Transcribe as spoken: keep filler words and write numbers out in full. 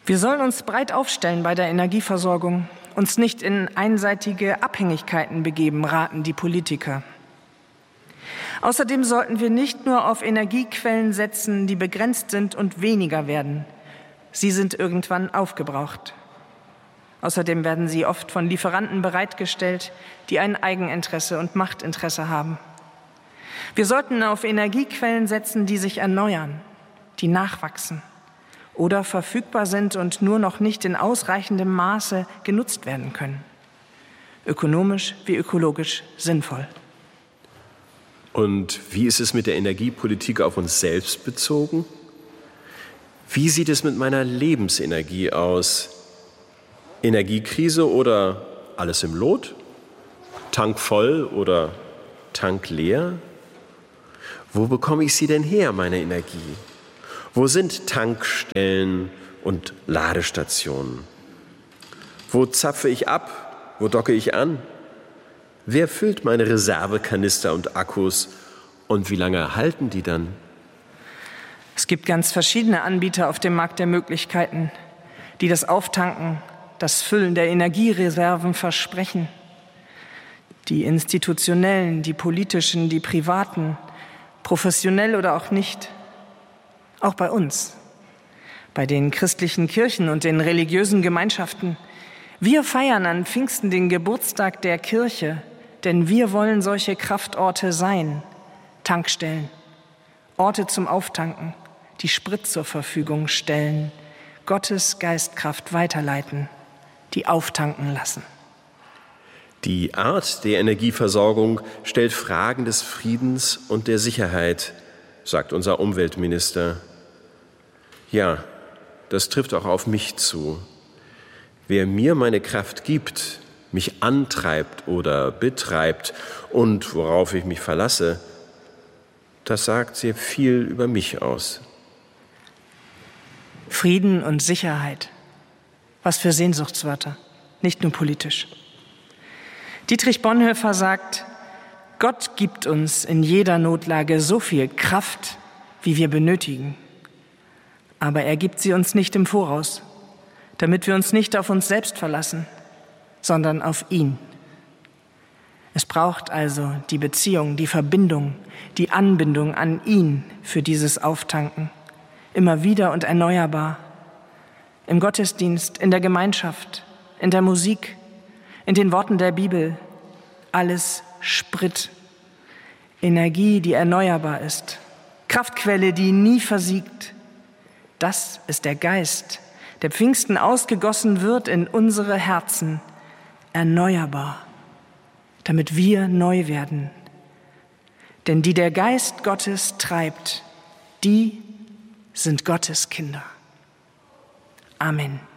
Wir sollen uns breit aufstellen bei der Energieversorgung, uns nicht in einseitige Abhängigkeiten begeben, raten die Politiker. Außerdem sollten wir nicht nur auf Energiequellen setzen, die begrenzt sind und weniger werden. Sie sind irgendwann aufgebraucht. Außerdem werden sie oft von Lieferanten bereitgestellt, die ein Eigeninteresse und Machtinteresse haben. Wir sollten auf Energiequellen setzen, die sich erneuern, die nachwachsen oder verfügbar sind und nur noch nicht in ausreichendem Maße genutzt werden können. Ökonomisch wie ökologisch sinnvoll. Und wie ist es mit der Energiepolitik auf uns selbst bezogen? Wie sieht es mit meiner Lebensenergie aus? Energiekrise oder alles im Lot? Tank voll oder Tank leer? Wo bekomme ich sie denn her, meine Energie? Wo sind Tankstellen und Ladestationen? Wo zapfe ich ab? Wo docke ich an? Wer füllt meine Reservekanister und Akkus? Und wie lange halten die dann? Es gibt ganz verschiedene Anbieter auf dem Markt der Möglichkeiten, die das Auftanken, das Füllen der Energiereserven versprechen. Die institutionellen, die politischen, die privaten, professionell oder auch nicht. Auch bei uns, bei den christlichen Kirchen und den religiösen Gemeinschaften. Wir feiern an Pfingsten den Geburtstag der Kirche, denn wir wollen solche Kraftorte sein, Tankstellen, Orte zum Auftanken, die Sprit zur Verfügung stellen, Gottes Geistkraft weiterleiten, die auftanken lassen. Die Art der Energieversorgung stellt Fragen des Friedens und der Sicherheit, sagt unser Umweltminister. Ja, das trifft auch auf mich zu. Wer mir meine Kraft gibt, mich antreibt oder betreibt und worauf ich mich verlasse, das sagt sehr viel über mich aus. Frieden und Sicherheit. Was für Sehnsuchtswörter, nicht nur politisch. Dietrich Bonhoeffer sagt, Gott gibt uns in jeder Notlage so viel Kraft, wie wir benötigen. Aber er gibt sie uns nicht im Voraus, damit wir uns nicht auf uns selbst verlassen, sondern auf ihn. Es braucht also die Beziehung, die Verbindung, die Anbindung an ihn für dieses Auftanken, immer wieder und erneuerbar, im Gottesdienst, in der Gemeinschaft, in der Musik, in den Worten der Bibel, alles Sprit, Energie, die erneuerbar ist, Kraftquelle, die nie versiegt. Das ist der Geist, der Pfingsten ausgegossen wird in unsere Herzen, erneuerbar, damit wir neu werden. Denn die der Geist Gottes treibt, die sind Gottes Kinder. Amen.